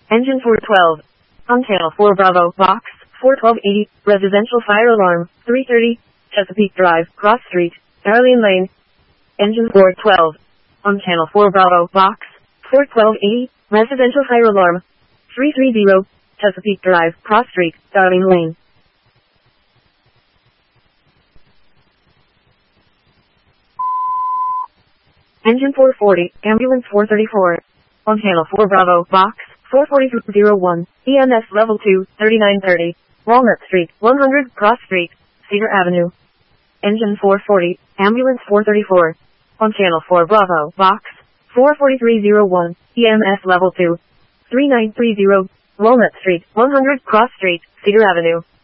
Engine 412. On channel 4 Bravo, box 41280, residential fire alarm, 330, Chesapeake Drive, Cross Street, Arlene Lane. Engine 412. On channel 4 Bravo, box 41280, residential fire alarm, 330, Chesapeake Drive, Cross Street, Arlene Lane. Engine 440, ambulance 434. On channel 4 Bravo, box 44201, EMS level 2, 3930, Walnut Street, 100 Cross Street, Cedar Avenue. Engine 440, ambulance 434. On channel 4 Bravo, box 44301, EMS level 2, 3930, Walnut Street, 100 Cross Street, Cedar Avenue.